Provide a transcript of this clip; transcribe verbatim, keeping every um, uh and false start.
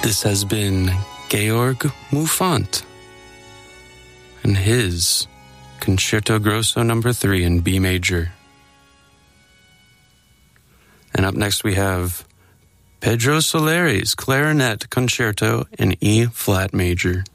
This has been Georg Muffant and his Concerto Grosso number three in B major. And up next we have Pedro Solere's Clarinet Concerto in E flat major.